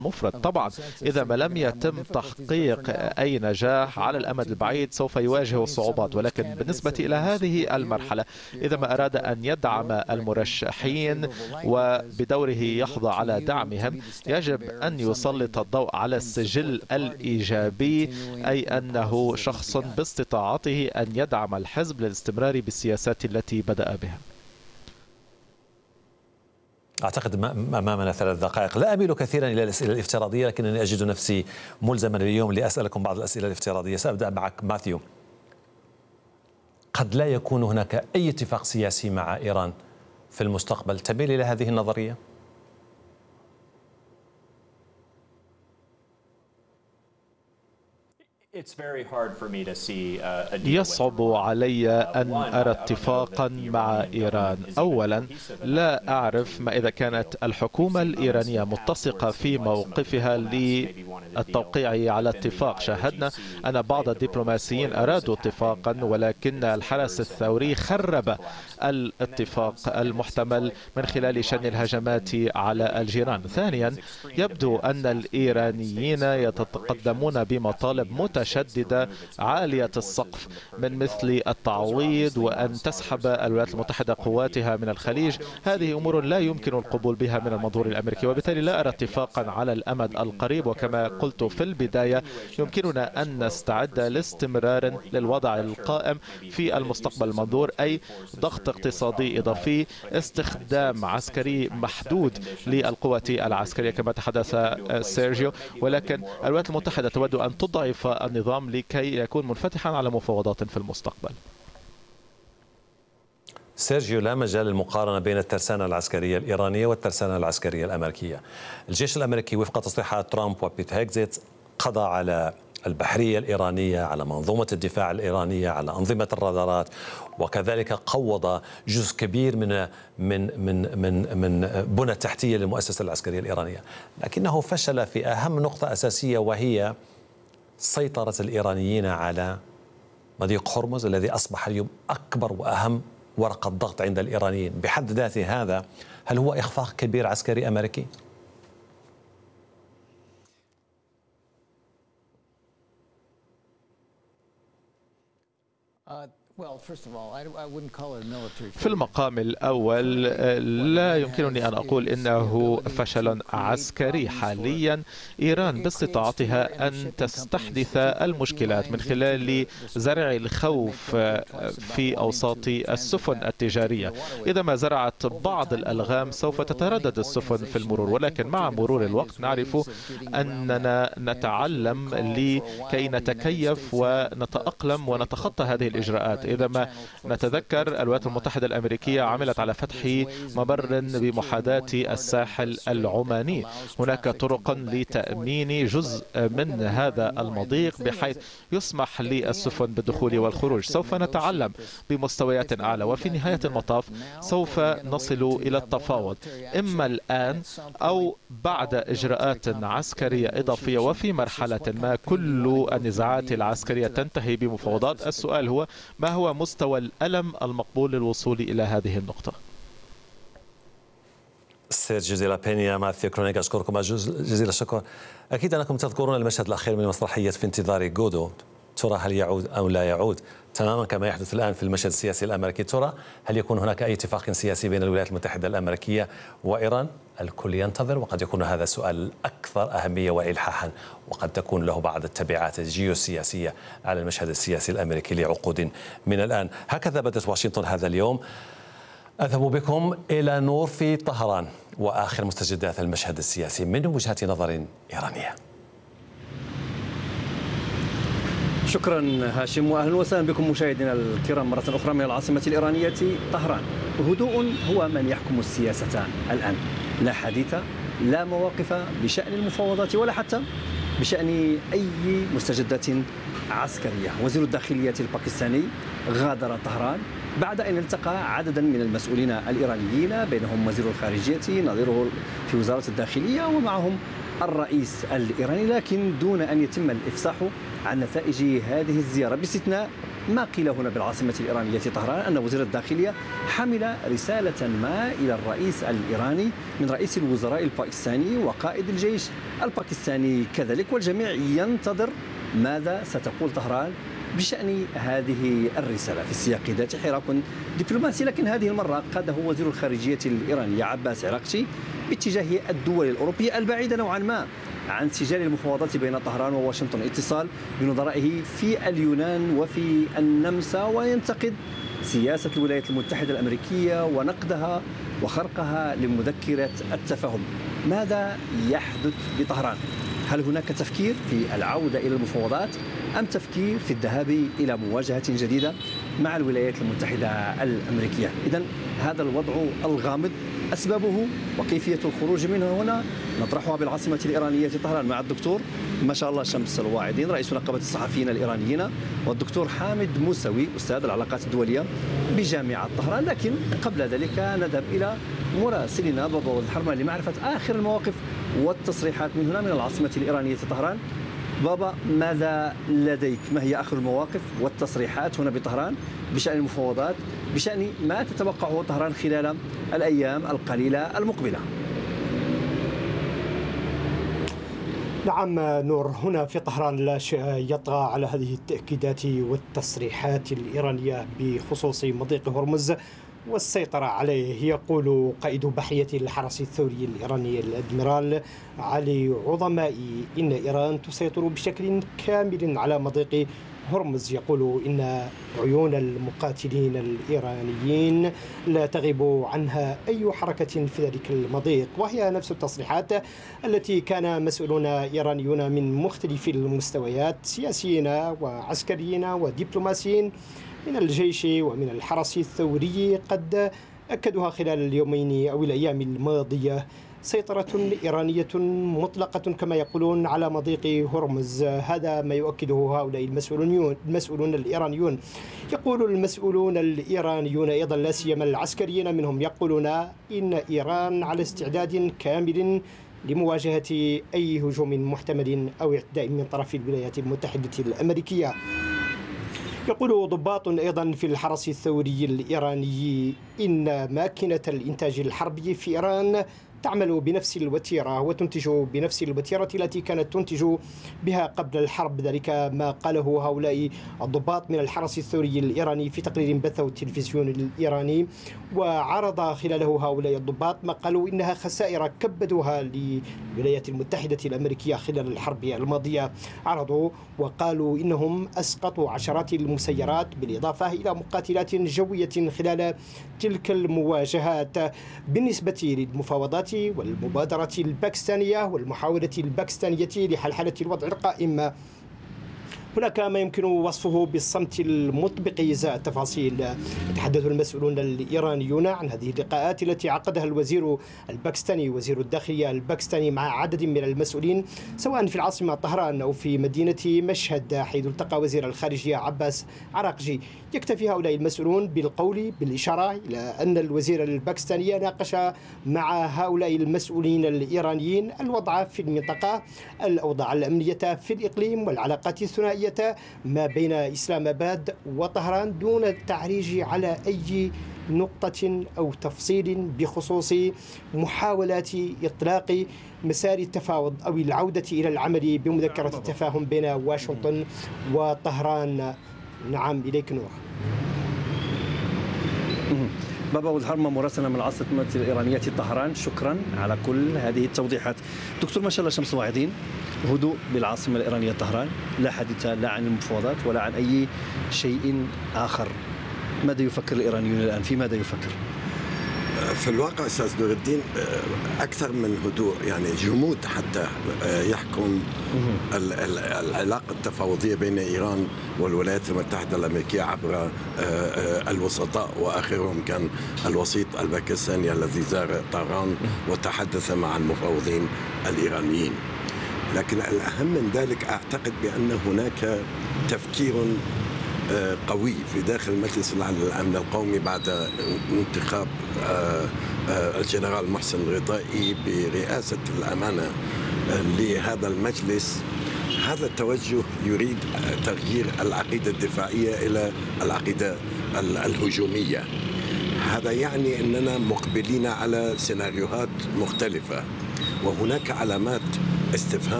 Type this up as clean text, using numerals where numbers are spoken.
مفرط. طبعا إذا ما لم يتم تحقيق أي نجاح على الأمد البعيد سوف يواجه صعوبات، ولكن بالنسبة إلى هذه المرحلة إذا ما أراد أن يدعم المرشحين وبدوره يحظى على دعمهم يجب أن يسلط الضوء على السجل الإيجابي، أي أنه شخص باستطاعته أن يدعم الحزب للاستمرار بالسياسات التي بدأ بها. أعتقد أمامنا 3 دقائق. لا أميل كثيرا إلى الأسئلة الافتراضية، لكنني أجد نفسي ملزما اليوم لأسألكم بعض الأسئلة الافتراضية. سأبدأ معك ماثيو. قد لا يكون هناك أي اتفاق سياسي مع إيران في المستقبل، تميل إلى هذه النظرية؟ يصعب علي أن أرى اتفاقا مع إيران. أولا لا أعرف ما إذا كانت الحكومة الإيرانية متسقة في موقفها للتوقيع على اتفاق. شاهدنا أن بعض الدبلوماسيين أرادوا اتفاقا، ولكن الحرس الثوري خرب الاتفاق المحتمل من خلال شن الهجمات على الجيران. ثانيا يبدو أن الإيرانيين يتقدمون بمطالب متشددة عالية السقف من مثل التعويض وأن تسحب الولايات المتحدة قواتها من الخليج. هذه أمور لا يمكن القبول بها من المنظور الأمريكي، وبالتالي لا أرى اتفاقا على الأمد القريب. وكما قلت في البداية يمكننا أن نستعد لاستمرار للوضع القائم في المستقبل المنظور، أي ضغط اقتصادي إضافي، استخدام عسكري محدود للقوات العسكرية كما تحدث سيرجيو، ولكن الولايات المتحدة تود أن تضعف النظام لكي يكون منفتحا على مفاوضات في المستقبل. سيرجيو، لا مجال للمقارنة بين الترسانة العسكرية الإيرانية والترسانة العسكرية الأمريكية. الجيش الأمريكي وفق تصريحات ترامب وبيت هيكزيت قضى على البحرية الإيرانية، على منظومة الدفاع الإيرانية، على أنظمة الرادارات، وكذلك قوض جزء كبير من بنى التحتية للمؤسسة العسكرية الإيرانية، لكنه فشل في أهم نقطة أساسية، وهي سيطرة الإيرانيين على مضيق هرمز الذي أصبح اليوم أكبر وأهم ورقة ضغط عند الإيرانيين. بحد ذاته هذا هل هو إخفاق كبير عسكري أمريكي؟ في المقام الأول لا يمكنني أن أقول إنه فشل عسكري. حاليا إيران باستطاعتها أن تستحدث المشكلات من خلال زرع الخوف في أوساط السفن التجارية. إذا ما زرعت بعض الألغام سوف تتردد السفن في المرور، ولكن مع مرور الوقت نعرف أننا نتعلم لكي نتكيف ونتأقلم ونتخطى هذه الإجراءات. إذا ما نتذكر الولايات المتحدة الأمريكية عملت على فتح ممر بمحاذاة الساحل العماني. هناك طرق لتأمين جزء من هذا المضيق بحيث يسمح للسفن بالدخول والخروج. سوف نتعلم بمستويات أعلى، وفي نهاية المطاف سوف نصل إلى التفاوض إما الآن أو بعد إجراءات عسكرية إضافية، وفي مرحلة ما كل النزاعات العسكرية تنتهي بمفاوضات. السؤال هو ما هو مستوى الألم المقبول للوصول إلى هذه النقطة؟ سيرجيو دي لا بينيا، ماثيو كرونيك، أشكركم جزيل الشكر. أكيد أنكم تذكرون المشهد الأخير من مسرحية في انتظار غودو. ترى هل يعود أو لا يعود؟ تماما كما يحدث الآن في المشهد السياسي الأمريكي. ترى هل يكون هناك أي اتفاق سياسي بين الولايات المتحدة الأمريكية وإيران؟ الكل ينتظر، وقد يكون هذا السؤال الأكثر أهمية وإلحاحا، وقد تكون له بعض التبعات الجيوسياسية على المشهد السياسي الأمريكي لعقود من الآن. هكذا بدأت واشنطن هذا اليوم. أذهب بكم إلى نور في طهران وآخر مستجدات المشهد السياسي من وجهة نظر إيرانية. شكرا هاشم، واهلا وسهلا بكم مشاهدينا الكرام مرة أخرى من العاصمة الإيرانية طهران. هدوء هو من يحكم السياسة الآن، لا حديث لا مواقف بشأن المفاوضات ولا حتى بشأن أي مستجدات عسكرية. وزير الداخلية الباكستاني غادر طهران بعد أن التقى عددا من المسؤولين الإيرانيين، بينهم وزير الخارجية نظيره في وزارة الداخلية ومعهم الرئيس الإيراني، لكن دون أن يتم الإفصاح عن نتائج هذه الزيارة باستثناء ما قيل هنا بالعاصمة الإيرانية طهران أن وزير الداخلية حمل رسالة ما إلى الرئيس الإيراني من رئيس الوزراء الباكستاني وقائد الجيش الباكستاني كذلك، والجميع ينتظر ماذا ستقول طهران بشأن هذه الرسالة. في السياق ذاته حراك دبلوماسي، لكن هذه المرة قاده وزير الخارجية الإيراني عباس عراقچي باتجاه الدول الأوروبية البعيدة نوعا ما عن سجال المفاوضات بين طهران وواشنطن، اتصال بنظرائه في اليونان وفي النمسا، وينتقد سياسة الولايات المتحدة الأمريكية ونقدها وخرقها لمذكرة التفاهم. ماذا يحدث بطهران؟ هل هناك تفكير في العودة إلى المفاوضات أم تفكير في الذهاب إلى مواجهة جديدة مع الولايات المتحدة الأمريكية؟ إذن هذا الوضع الغامض، أسبابه وكيفية الخروج منه هنا نطرحها بالعاصمة الإيرانية طهران مع الدكتور ما شاء الله شمس الواعدين رئيس نقابة الصحفيين الإيرانيين، والدكتور حامد موسوي أستاذ العلاقات الدولية بجامعة طهران. لكن قبل ذلك نذهب إلى مراسلنا بابا ولد الحرمة لمعرفة آخر المواقف والتصريحات من هنا من العاصمة الإيرانية طهران. بابا، ماذا لديك؟ ما هي آخر المواقف والتصريحات هنا بطهران بشأن المفاوضات، بشأن ما تتوقعه طهران خلال الأيام القليلة المقبلة؟ نعم نور، هنا في طهران لا شيء يطغى على هذه التأكيدات والتصريحات الإيرانية بخصوص مضيق هرمز والسيطرة عليه. يقول قائد بحرية الحرس الثوري الإيراني الأدميرال علي عظمائي إن إيران تسيطر بشكل كامل على مضيق هرمز. يقول إن عيون المقاتلين الإيرانيين لا تغيب عنها أي حركة في ذلك المضيق، وهي نفس التصريحات التي كان مسؤولون إيرانيون من مختلف المستويات سياسيين وعسكريين ودبلوماسيين من الجيش ومن الحرس الثوري قد أكدوها خلال اليومين أو الأيام الماضية. سيطرة إيرانية مطلقة كما يقولون على مضيق هرمز، هذا ما يؤكده هؤلاء المسؤولون الإيرانيون. يقول المسؤولون الإيرانيون أيضا لا سيما العسكريين منهم يقولون إن إيران على استعداد كامل لمواجهة أي هجوم محتمل أو اعتداء من طرف الولايات المتحدة الأمريكية. يقول ضباط أيضا في الحرس الثوري الإيراني إن ماكينة الإنتاج الحربي في إيران تعمل بنفس الوتيرة وتنتج بنفس الوتيرة التي كانت تنتج بها قبل الحرب. ذلك ما قاله هؤلاء الضباط من الحرس الثوري الإيراني في تقرير بثه التلفزيون الإيراني، وعرض خلاله هؤلاء الضباط ما قالوا إنها خسائر كبدوها للولايات المتحدة الأمريكية خلال الحرب الماضية. عرضوا وقالوا إنهم أسقطوا عشرات المسيرات بالإضافة إلى مقاتلات جوية خلال تلك المواجهات. بالنسبة للمفاوضات والمبادرة الباكستانية والمحاولة الباكستانية لحلحلة الوضع القائم، هناك ما يمكن وصفه بالصمت المطبق إزاء التفاصيل. يتحدث المسؤولون الإيرانيون عن هذه اللقاءات التي عقدها الوزير الباكستاني وزير الداخلية الباكستاني مع عدد من المسؤولين سواء في العاصمة طهران أو في مدينة مشهد، حيث التقى وزير الخارجية عباس عراقچي. يكتفي هؤلاء المسؤولون بالقول بالإشارة إلى أن الوزير الباكستاني ناقش مع هؤلاء المسؤولين الإيرانيين الوضع في المنطقة، الأوضاع الأمنية في الإقليم والعلاقات الثنائية ما بين إسلام آباد وطهران، دون التعريج على أي نقطة أو تفصيل بخصوص محاولات إطلاق مسار التفاوض أو العودة إلى العمل بمذكرة التفاهم بين واشنطن وطهران. نعم، إليك نور. بابا ولد الحرمة مراسلنا من العاصمة الإيرانية طهران، شكرا على كل هذه التوضيحات. دكتور ما شاء الله شمس الواعدين، هدوء بالعاصمة الإيرانية طهران، لا حديث لا عن المفاوضات ولا عن أي شيء آخر. ماذا يفكر الإيرانيون الآن؟ في ماذا يفكر؟ في الواقع أستاذ نور الدين أكثر من هدوء، يعني جمود حتى يحكم العلاقة التفاوضية بين إيران والولايات المتحدة الأمريكية عبر الوسطاء، وآخرهم كان الوسيط الباكستاني الذي زار طهران وتحدث مع المفاوضين الإيرانيين. لكن الأهم من ذلك أعتقد بأن هناك تفكير قوي في داخل مجلس الأمن القومي بعد انتخاب الجنرال محسن الغطائي برئاسة الأمانة لهذا المجلس. هذا التوجه يريد تغيير العقيدة الدفاعية إلى العقيدة الهجومية. هذا يعني أننا مقبلين على سيناريوهات مختلفة، وهناك علامات استفهام